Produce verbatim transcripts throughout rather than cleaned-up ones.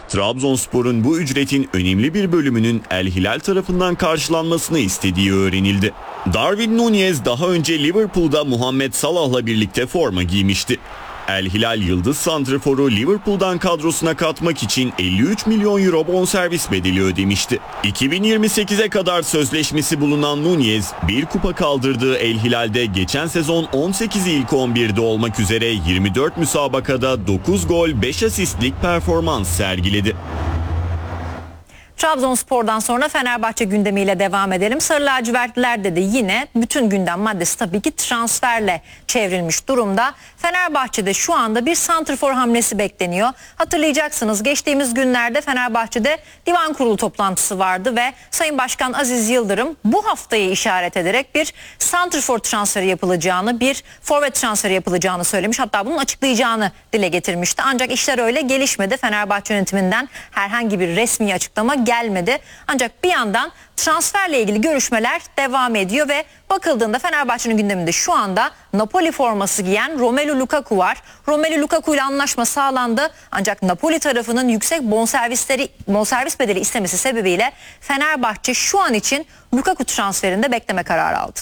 Trabzonspor'un bu ücretin önemli bir bölümünün El Hilal tarafından karşılanmasını istediği öğrenildi. Darwin Núñez daha önce Liverpool'da Muhammed Salah'la birlikte forma giymişti. El Hilal yıldız santraforu Liverpool'dan kadrosuna katmak için elli üç milyon euro bonservis bedeli ödemişti. iki bin yirmi sekize kadar sözleşmesi bulunan Núñez, bir kupa kaldırdığı El Hilal'de geçen sezon on sekiz ilk on birde olmak üzere yirmi dört müsabakada dokuz gol beş asistlik performans sergiledi. Trabzonspor'dan sonra Fenerbahçe gündemiyle devam edelim. Sarı lacivertlilerde de yine bütün gündem maddesi tabii ki transferle çevrilmiş durumda. Fenerbahçe'de şu anda bir santrfor hamlesi bekleniyor. Hatırlayacaksınız, geçtiğimiz günlerde Fenerbahçe'de divan kurulu toplantısı vardı ve Sayın Başkan Aziz Yıldırım bu haftayı işaret ederek bir santrfor transferi yapılacağını, bir forvet transferi yapılacağını söylemiş. Hatta bunun açıklayacağını dile getirmişti. Ancak işler öyle gelişmedi. Fenerbahçe yönetiminden herhangi bir resmi açıklama gelmedi. Ancak bir yandan transferle ilgili görüşmeler devam ediyor ve bakıldığında Fenerbahçe'nin gündeminde şu anda Napoli forması giyen Romelu Lukaku var. Romelu Lukaku ile anlaşma sağlandı. Ancak Napoli tarafının yüksek bonservisleri, bonservis bedeli istemesi sebebiyle Fenerbahçe şu an için Lukaku transferinde bekleme kararı aldı.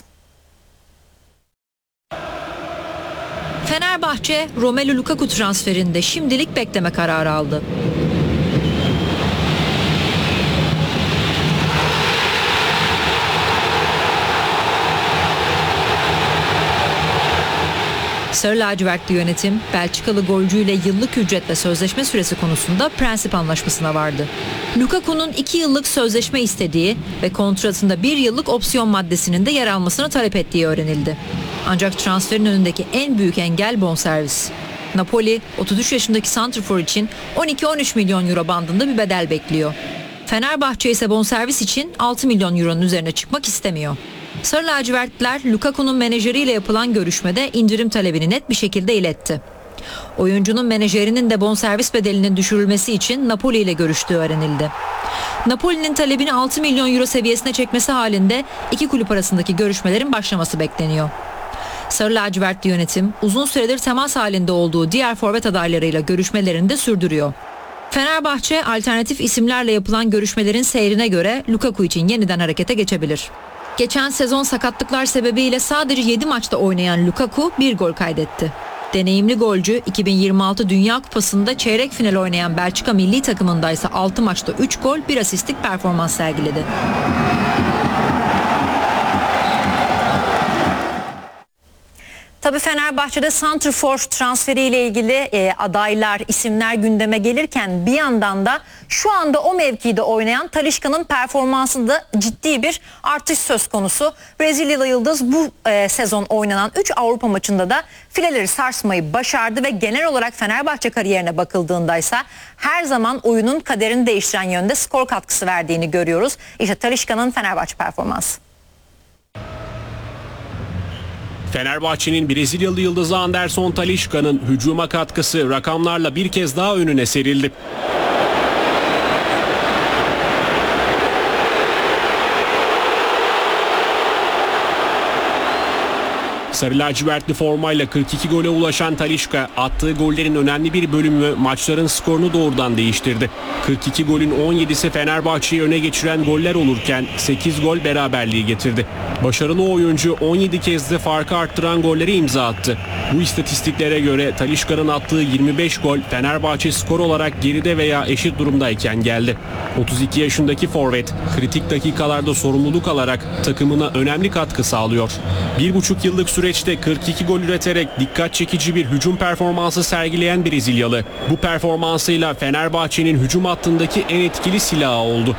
Fenerbahçe Romelu Lukaku transferinde şimdilik bekleme kararı aldı. Sarı lacivertli yönetim, Belçikalı golcüyle yıllık ücretle sözleşme süresi konusunda prensip anlaşmasına vardı. Lukaku'nun iki yıllık sözleşme istediği ve kontratında bir yıllık opsiyon maddesinin de yer almasını talep ettiği öğrenildi. Ancak transferin önündeki en büyük engel bonservis. Napoli, otuz üç yaşındaki santrfor için on iki on üç milyon euro bandında bir bedel bekliyor. Fenerbahçe ise bonservis için altı milyon euronun üzerine çıkmak istemiyor. Sarı lacivertliler Lukaku'nun menajeriyle yapılan görüşmede indirim talebini net bir şekilde iletti. Oyuncunun menajerinin de bonservis bedelinin düşürülmesi için Napoli ile görüştüğü öğrenildi. Napoli'nin talebini altı milyon euro seviyesine çekmesi halinde iki kulüp arasındaki görüşmelerin başlaması bekleniyor. Sarı lacivertli yönetim uzun süredir temas halinde olduğu diğer forvet adaylarıyla görüşmelerini de sürdürüyor. Fenerbahçe alternatif isimlerle yapılan görüşmelerin seyrine göre Lukaku için yeniden harekete geçebilir. Geçen sezon sakatlıklar sebebiyle sadece yedi maçta oynayan Lukaku bir gol kaydetti. Deneyimli golcü iki bin yirmi altı Dünya Kupası'nda çeyrek final oynayan Belçika milli takımında ise altı maçta üç gol bir asistlik performans sergiledi. Tabii Fenerbahçe'de santrfor transferiyle ilgili e, adaylar, isimler gündeme gelirken bir yandan da şu anda o mevkide oynayan Talisca'nın performansında ciddi bir artış söz konusu. Brezilyalı yıldız bu e, sezon oynanan üç Avrupa maçında da fileleri sarsmayı başardı ve genel olarak Fenerbahçe kariyerine bakıldığında ise her zaman oyunun kaderini değiştiren yönde skor katkısı verdiğini görüyoruz. İşte Talisca'nın Fenerbahçe performansı. Fenerbahçe'nin Brezilyalı yıldızı Anderson Talisca'nın hücuma katkısı rakamlarla bir kez daha önüne serildi. Sarı lacivertli formayla kırk iki gole ulaşan Talisca attığı gollerin önemli bir bölümü maçların skorunu doğrudan değiştirdi. kırk iki golün on yedisi Fenerbahçe'yi öne geçiren goller olurken sekiz gol beraberliği getirdi. Başarılı oyuncu on yedi kez de farkı arttıran golleri imza attı. Bu istatistiklere göre Talisca'nın attığı yirmi beş gol Fenerbahçe skor olarak geride veya eşit durumdayken geldi. otuz iki yaşındaki forvet kritik dakikalarda sorumluluk alarak takımına önemli katkı sağlıyor. Bir buçuk yıllık süreçte kırk iki gol üreterek dikkat çekici bir hücum performansı sergileyen Brezilyalı bu performansıyla Fenerbahçe'nin hücum hattındaki en etkili silahı oldu.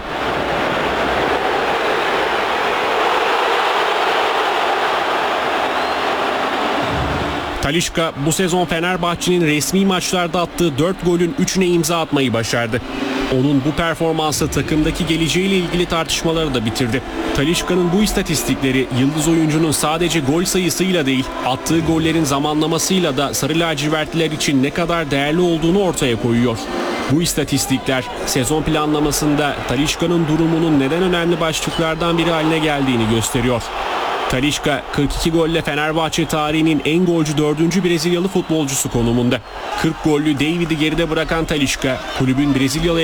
Talisca bu sezon Fenerbahçe'nin resmi maçlarda attığı dört golün üçüne imza atmayı başardı. Onun bu performansı takımdaki geleceğiyle ilgili tartışmaları da bitirdi. Talisca'nın bu istatistikleri yıldız oyuncunun sadece gol sayısıyla değil, attığı gollerin zamanlamasıyla da sarı lacivertliler için ne kadar değerli olduğunu ortaya koyuyor. Bu istatistikler sezon planlamasında Talisca'nın durumunun neden önemli başlıklardan biri haline geldiğini gösteriyor. Talisca kırk iki golle Fenerbahçe tarihinin en golcü dördüncü Brezilyalı futbolcusu konumunda. kırk gollü David'i geride bırakan Talisca kulübün Brezilyalı